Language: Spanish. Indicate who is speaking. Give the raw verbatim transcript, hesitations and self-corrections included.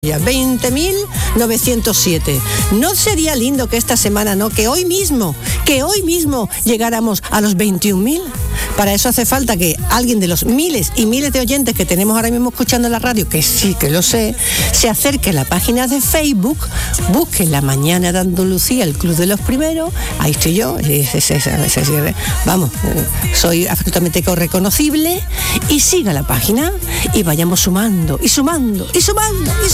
Speaker 1: veinte mil novecientos siete. ¿No sería lindo que esta semana, no, que hoy mismo, que hoy mismo llegáramos a los veintiún mil? Para eso hace falta que alguien de los miles y miles de oyentes que tenemos ahora mismo escuchando la radio, que sí que lo sé, se acerque a la página de Facebook, busque La Mañana de Andalucía, el Club de los Primeros, ahí estoy yo, es, es, es, es, es, vamos, soy absolutamente reconocible, y siga la página y vayamos sumando, y sumando, y sumando, y